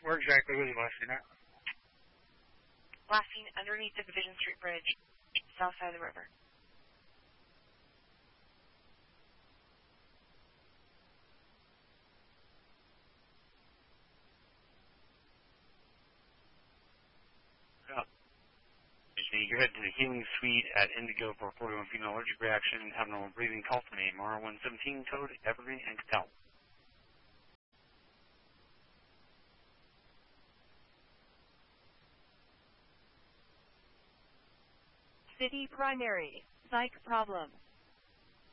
Where exactly was he last seen at? Last seen underneath the Division Street Bridge, south side of the river. You're headed to the healing suite at Indigo for 41 female allergic reaction, abnormal breathing, call for name, R117 code, Evergreen and Cattell. City primary, psych problem.